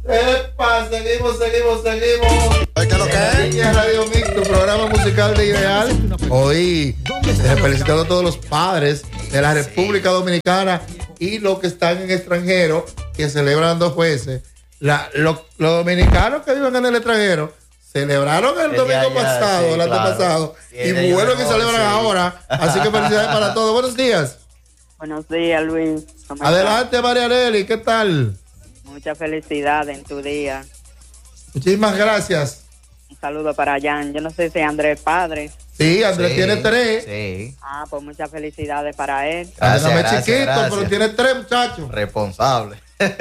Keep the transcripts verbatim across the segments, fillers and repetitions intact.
Epa, seguimos, seguimos, seguimos. ¿Qué es lo que es? Radio Mix, tu programa musical de Ideal. Hoy eh, felicitando a todos los padres de la República Dominicana y los que están en extranjero, que celebran dos jueces. La, lo, los dominicanos que viven en el extranjero celebraron el domingo allá, pasado, sí, el año claro. pasado, y vuelven y celebran sí. ahora. Así que felicidades para todos. Buenos días. Buenos días, Luis. Adelante, María Nelly, ¿qué tal? Mucha felicidad en tu día. Muchísimas gracias. Un saludo para Jan. Yo no sé si Andrés es padre. Sí, Andrés sí, tiene tres. Sí. Ah, pues muchas felicidades para él. Gracias, Andrés gracias, chiquito, gracias. pero tiene tres muchachos. Responsable.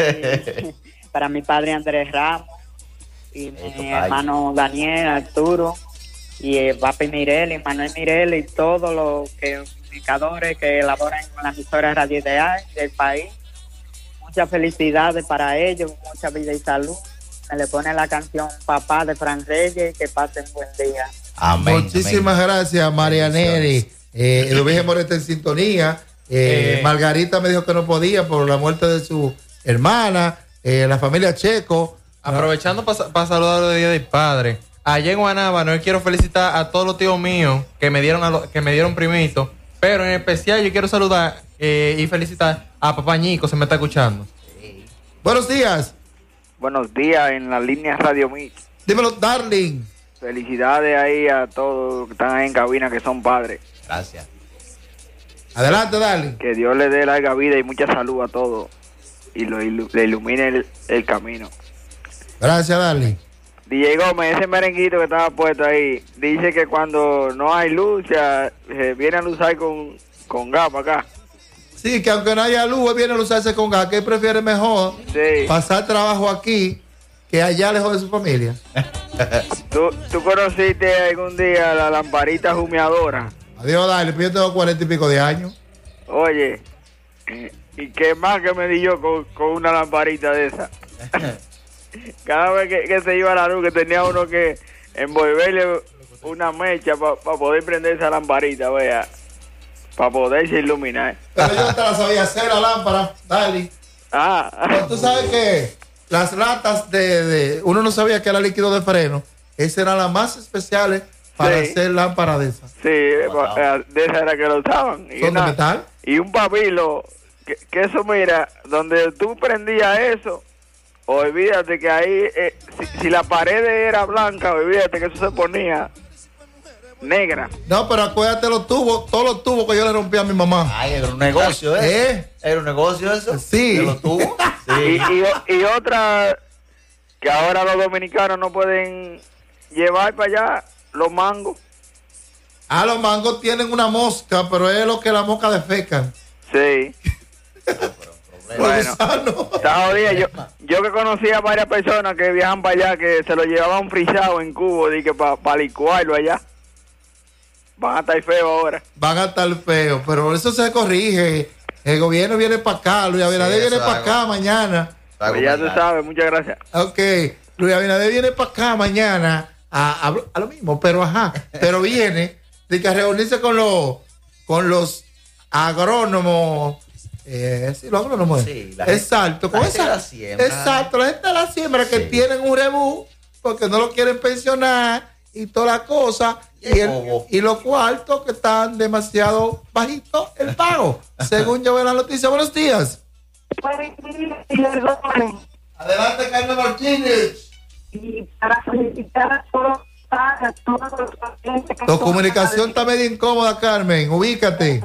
Sí. Para mi padre Andrés Ramos y mi sí, hermano Daniel, Arturo y el papi Mireli, Manuel Mireli y todos los que, comunicadores que elaboran con las emisoras radio ideal del país. Muchas felicidades para ellos, mucha vida y salud. Me le pone la canción Papá de Fran Reyes, que pasen buen día. Amén. Muchísimas amén. Gracias, María Neri. Eh, el Virgen Moreta en sintonía. Eh, eh. Margarita me dijo que no podía por la muerte de su hermana. Eh, la familia Checo. Aprovechando para pa saludar el Día del Padre. Allá en Guanábana, yo quiero felicitar a todos los tíos míos que me dieron a lo, que me dieron primito. Pero en especial yo quiero saludar eh, y felicitar a papá Ñico, se me está escuchando. Sí. Buenos días. Buenos días en la línea Radio Mix. Dímelo, darling. Felicidades ahí a todos los que están ahí en cabina que son padres. Gracias. Adelante, darling. Que Dios le dé larga vida y mucha salud a todos y lo ilu le ilumine el, el camino. Gracias, darling. D J Gómez, ese merenguito que estaba puesto ahí, dice que cuando no hay luz, ya, se viene a luzar con, con gas para acá. Sí, que aunque no haya luz, él viene a usarse con gas, que él prefiere mejor sí. pasar trabajo aquí que allá lejos de su familia. ¿Tú, ¿Tú conociste algún día la lamparita humeadora? Adiós, dale, pues yo tengo cuarenta y pico de años. Oye, ¿y qué más que me di yo con, con una lamparita de esa? Cada vez que, que se iba la luz, que tenía uno que envolverle una mecha para pa poder prender esa lamparita, vea. Para poderse iluminar. Pero yo te la sabía hacer la lámpara, dale. Ah. Pero tú sabes que las latas de, de... Uno no sabía que era líquido de freno. Esas eran las más especiales para sí. hacer lámparas de esas. Sí, wow. De esas era que lo usaban. ¿Son de metal? Y un pabilo, que, que eso mira, donde tú prendías eso, olvídate que ahí, eh, si, si la pared era blanca, olvídate que eso se ponía... negra. No, pero acuérdate los tubos, todos los tubos que yo le rompí a mi mamá. Ay, era un negocio, ¿eh? ¿Eh? ¿Era un negocio eso? Sí. ¿De los tubos? Sí. Y, y, y otra que ahora los dominicanos no pueden llevar para allá, los mangos. Ah, los mangos tienen una mosca, pero es lo que la mosca defecan. Sí. Bueno, está jodida. Yo, yo que conocía a varias personas que viajan para allá, que se lo llevaban frisado en cubo, de que para pa licuarlo allá. Van a estar feos ahora. Van a estar feos, pero eso se corrige. El gobierno viene para acá, Luis Abinader sí, viene para acá mañana. Pues ya tú sabes, muchas gracias. Ok, Luis Abinader viene para acá mañana a, a, a lo mismo, pero ajá, pero viene de que a reunirse con los con los agrónomos. Eh, sí, los agrónomos. Sí, la exacto, gente, con la esa, gente de la siembra. Exacto, la gente de la siembra sí. que tienen un rebú porque no lo quieren pensionar y toda la cosa. Y, el, y los cuartos que están demasiado bajitos el pago, según yo veo la noticia. Buenos días. Adelante, Carmen Martínez. Y para felicitar a todos, a todos los pacientes. Tu comunicación está medio incómoda, Carmen. Ubícate.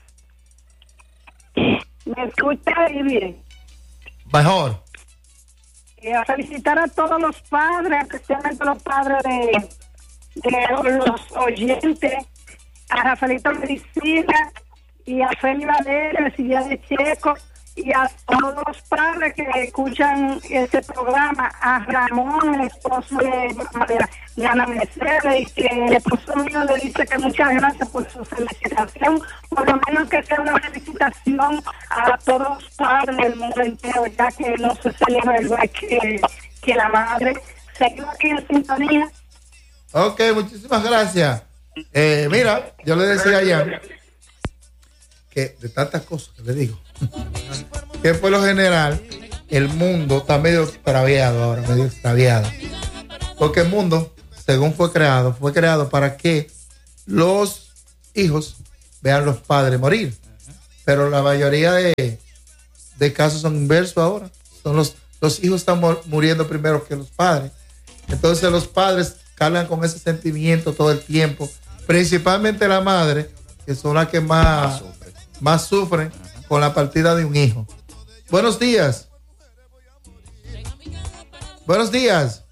¿Me escucha ahí bien? Mejor. Y a felicitar a todos los padres, especialmente los padres de... de los oyentes, a Rafaelito Medicina y a Feli Valera, Silvia de Checo y a todos los padres que escuchan este programa, a Ramón, el esposo de, de, de Ana Mercedes, y que el esposo mío le dice que muchas gracias por su felicitación, por lo menos que sea una felicitación a todos los padres del mundo entero, ya que no se celebra igual que, que la madre. Seguimos aquí en sintonía. Ok, muchísimas gracias. Eh, mira, yo le decía allá que de tantas cosas que le digo, que por lo general el mundo está medio extraviado ahora, medio extraviado. Porque el mundo, según fue creado, fue creado para que los hijos vean a los padres morir. Pero la mayoría de, de casos son inversos ahora. Son los, los hijos están muriendo primero que los padres. Entonces los padres cargan con ese sentimiento todo el tiempo. Principalmente la madre, que son las que más, más sufren uh-huh. con la partida de un hijo. Buenos días. Buenos días.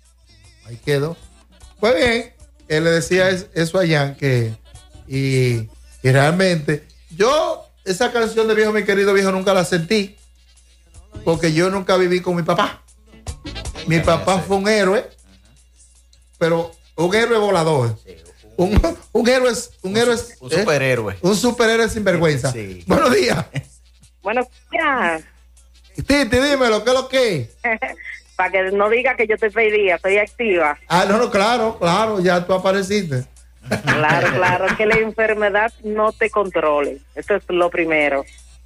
Ahí quedó. Pues bien, él le decía eso a Jan, que y, y realmente yo esa canción de Viejo mi querido viejo nunca la sentí, porque yo nunca viví con mi papá. Mi papá fue un héroe, pero un héroe volador. Un, un héroe, un héroe, un superhéroe. ¿eh? Un superhéroe sin vergüenza. Sí. Buenos días. Buenos días. Titi, dímelo, ¿qué es lo que? Para que no diga que yo estoy perdida, estoy activa. Ah, no, no, claro, claro, ya tú apareciste. Claro, claro, que la enfermedad no te controle. Eso es lo primero.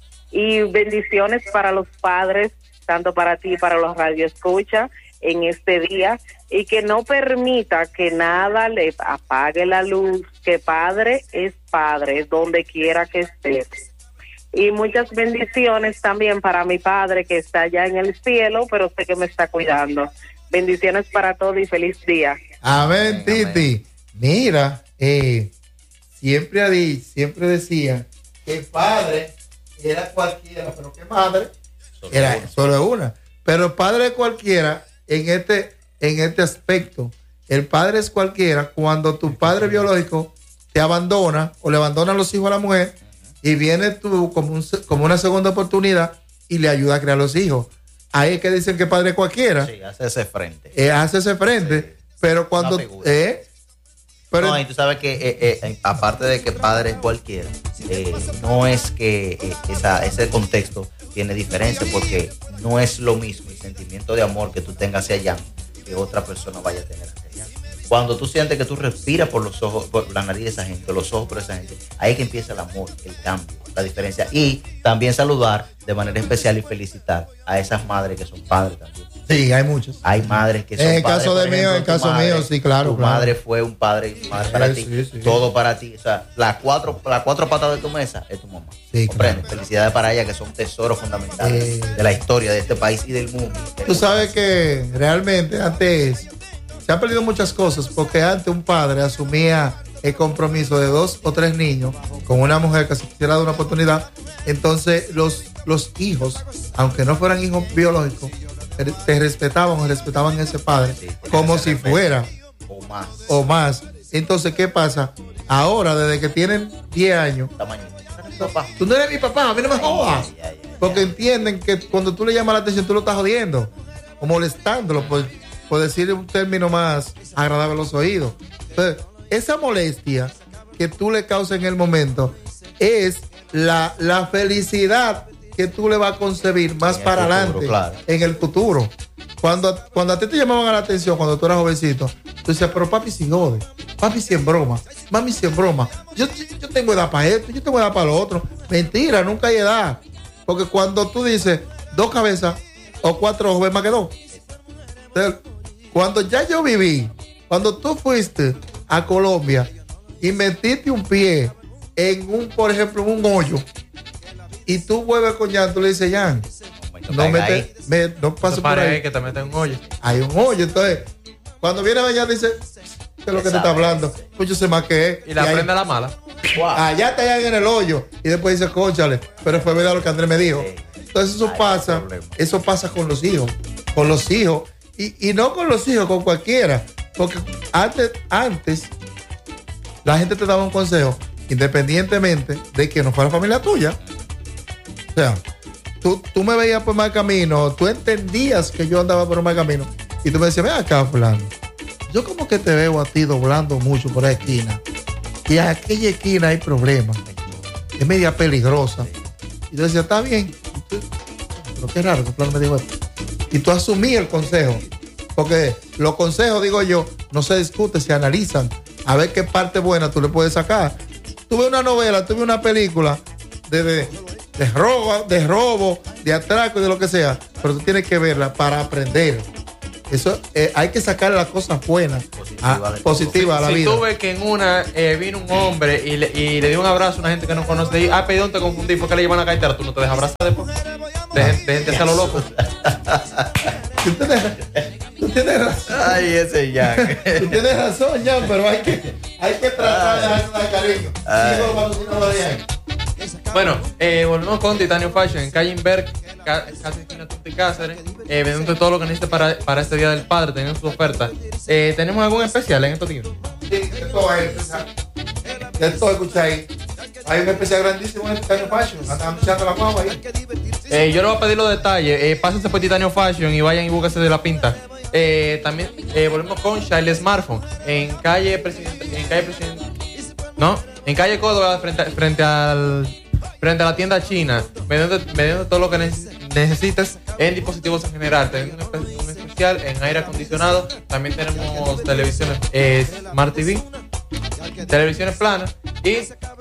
Y bendiciones para los padres, tanto para ti y para los radioescuchas en este día, y que no permita que nada le apague la luz, que padre es padre, donde quiera que esté. Y muchas bendiciones también para mi padre, que está allá en el cielo, pero sé que me está cuidando. Bendiciones para todos y feliz día. Amén, Titi. Mira, eh, siempre, di, siempre decía que padre era cualquiera, pero que madre solo era una. solo una. Pero padre cualquiera en este, en este aspecto. El padre es cualquiera cuando tu padre biológico te abandona o le abandona a los hijos a la mujer y viene tú como, un, como una segunda oportunidad y le ayuda a crear los hijos. Ahí es que dicen que padre cualquiera. Sí, hace ese frente. Eh, hace ese frente, sí. Pero cuando... Eh, pero no, y tú sabes que eh, eh, aparte de que padre es cualquiera, eh, no es que eh, esa, ese contexto tiene diferencia, porque no es lo mismo el sentimiento de amor que tú tengas hacia allá que otra persona vaya a tener hacia allá. Cuando tú sientes que tú respiras por los ojos, por la nariz de esa gente, los ojos por esa gente, ahí que empieza el amor, el cambio, la diferencia. Y también saludar de manera especial y felicitar a esas madres que son padres también. Sí, hay muchos. Hay madres que son en el padres. Caso de mío, en el caso madre, mío, sí, claro. Tu claro. madre fue un padre y madre para sí, ti. Sí, todo sí. Para ti. O sea, las cuatro, las cuatro patas de tu mesa es tu mamá. Sí, claro. Felicidades para ella, que son tesoros fundamentales eh, de la historia de este país y del mundo. Tú sabes que realmente antes se han perdido muchas cosas, porque antes un padre asumía el compromiso de dos o tres niños con una mujer que se quisiera dar una oportunidad. Entonces los, los hijos, aunque no fueran hijos biológicos, te respetaban o respetaban a ese padre, sí, como si fuera o más. o más. Entonces, ¿qué pasa? Ahora, desde que tienen diez años, tú no eres mi papá, a mí no me jodas. Porque entienden que cuando tú le llamas la atención, tú lo estás jodiendo o molestándolo, por, por decir un término más agradable a los oídos. Entonces, esa molestia que tú le causas en el momento es la, la felicidad que tú le vas a concebir más para futuro, adelante, claro. En el futuro. Cuando, cuando a ti te llamaban a la atención, cuando tú eras jovencito, tú decías, pero papi si jode, papi si en broma, mami si en broma, yo, yo tengo edad para esto, yo tengo edad para lo otro. Mentira, nunca hay edad. Porque cuando tú dices dos cabezas o cuatro ojos, ves más que dos. Entonces, cuando ya yo viví, cuando tú fuiste a Colombia y metiste un pie en un, por ejemplo, en un hoyo, y tú vuelves con Jan, tú le dices, Jan, no, mete, me, no pases por ahí. Que te meten un hoyo. Hay un hoyo. Entonces, cuando viene Jan, dice, ¿qué es lo que te está hablando? Pues yo sé más que es. Y la prende la mala. Wow. Allá está Jan en el hoyo. Y después dice, cónchale, pero fue verdad lo que Andrés me dijo. Sí. Entonces eso Ay, pasa, eso pasa con los hijos. Con los hijos. Y, y no con los hijos, con cualquiera. Porque antes, antes, la gente te daba un consejo, independientemente de que no fuera familia tuya. O sea, tú, tú me veías por mal camino, tú entendías que yo andaba por un mal camino y tú me decías, ven acá, fulano, yo como que te veo a ti doblando mucho por la esquina y a aquella esquina hay problemas, es media peligrosa. Y yo decía, está bien, pero qué raro que fulano me dijo esto. Y tú asumí el consejo, porque los consejos, digo yo, no se discuten, se analizan, a ver qué parte buena tú le puedes sacar. Tuve una novela, tuve una película de... de de robo, de robo, de atraco y de lo que sea. pero tú tienes que verla para aprender. Eso eh, hay que sacar las cosas buenas, positiva, a, positiva a la si vida. Si tú ves que en una eh, vino un hombre y le, y le dio un abrazo a una gente que no conoce y ah, perdón, te confundí, porque le llevan a cartera, tú no te dejas abrazar después. De, de gente hacia lo loco. Tú tienes, tú tienes razón. Ay, ese Jack. Tú tienes razón, Jan, pero hay que, hay que tratar de darse un cariño. Sigo patrocinando de ahí. Bueno, eh, volvemos con Titanio Fashion en calle Inver, ca casi esquina Tuti Cáceres, eh, vendiendo todo lo que necesite para, para este Día del Padre, teniendo sus ofertas. Eh, ¿Tenemos algún especial en estos días? Sí, de todo ahí, de todo escucha ahí. Hay un especial grandísimo en Titanio Fashion. Andan echando la guagua ahí. Eh, yo le voy a pedir los detalles. Eh, pásense por Titanio Fashion y vayan y búsquense de la pinta. Eh, también eh, volvemos con Shile Smartphone en calle Presidente, en calle Presidente, no, en calle Córdoba frente, frente al frente a la tienda china, vendiendo, vendiendo todo lo que necesites en dispositivos en general. Tenemos un, un especial en aire acondicionado. También tenemos televisiones eh, Smart T V, televisiones planas y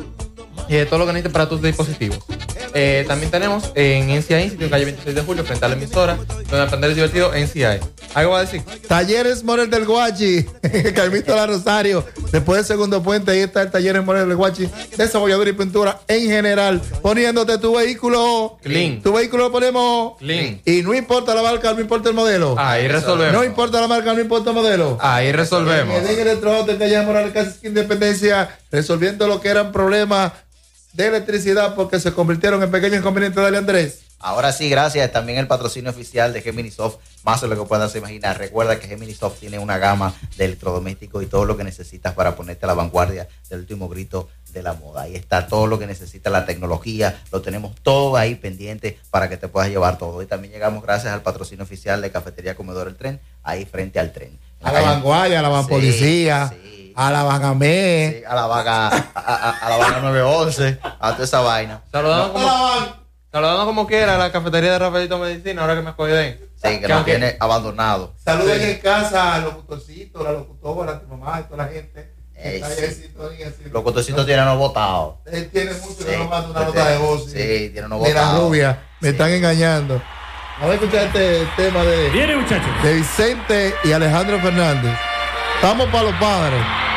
eh, todo lo que necesites para tus dispositivos. Eh, también tenemos en N C I Institute, en calle veintiséis de julio, frente a la emisora, donde aprender es divertido, N C I. ¿Algo va a decir? Talleres Morel del Guachi, Carmito La Rosario. Después del segundo puente, ahí está el Talleres Morel del Guachi, desabolladura y pintura en general, poniéndote tu vehículo clean. Tu vehículo lo ponemos clean. Y no importa la marca, no importa el modelo. Ahí resolvemos. No importa la marca, no importa el modelo. Ahí resolvemos. En el electroauto, en calle Morales, casi Independencia, resolviendo lo que eran problemas de electricidad porque se convirtieron en pequeños inconvenientes. Dale, Andrés. Ahora sí, gracias. También el patrocinio oficial de Geminisoft, más de lo que puedas imaginar. Recuerda que Geminisoft tiene una gama de electrodomésticos y todo lo que necesitas para ponerte a la vanguardia del último grito de la moda. Ahí está todo lo que necesita la tecnología, lo tenemos todo ahí pendiente para que te puedas llevar todo. Y también llegamos gracias al patrocinio oficial de Cafetería Comedor El Tren, ahí frente al tren. A la vanguardia, a la van policía. Sí, sí. A la Vagamé, sí, a la vaga, a, a, a la vaga nueve once, a toda esa vaina. Saludando no, como, saludando como quiera a la cafetería de Rafaelito Medicina, ahora que me acordé. Sí, que nos tiene abandonado. Saludos sí. En casa al locutorcito, la locutora, tu mamá y toda la gente. Ey, sí. Locutorcito tiene no votado. Él tiene mucho sí, que nos manda una nota de voz. Sí, sí tiene no votado. Mira, rubia, me sí. Están engañando. Vamos a escuchar este tema de, Viene, muchachos. de Vicente y Alejandro Fernández. Estamos para los padres.